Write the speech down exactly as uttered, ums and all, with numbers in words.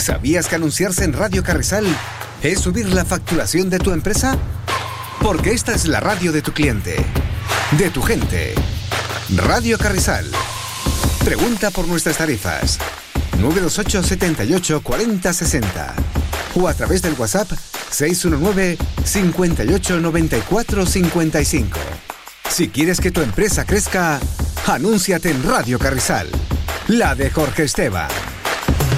¿Sabías que anunciarse en Radio Carrizal es subir la facturación de tu empresa? Porque esta es la radio de tu cliente, de tu gente. Radio Carrizal. Pregunta por nuestras tarifas. nueve dos ocho, siete ocho, cuatro cero seis cero o a través del WhatsApp seis uno nueve, cinco ocho, nueve cuatro cinco cinco. Si quieres que tu empresa crezca, anúnciate en Radio Carrizal, la de Jorge Esteban.